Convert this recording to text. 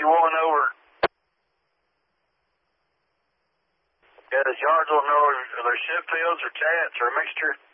you want over. Yeah, does yards want to know are there ship fields or cats or a mixture?